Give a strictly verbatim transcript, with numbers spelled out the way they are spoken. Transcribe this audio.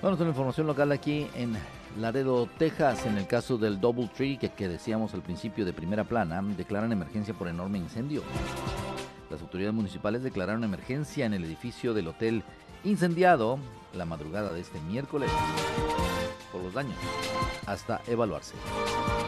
Bueno, con la información local aquí en Laredo, Texas, en el caso del DoubleTree, que, que decíamos al principio de primera plana, declaran emergencia por enorme incendio. Las autoridades municipales declararon emergencia en el edificio del hotel incendiado la madrugada de este miércoles por los daños, hasta evaluarse.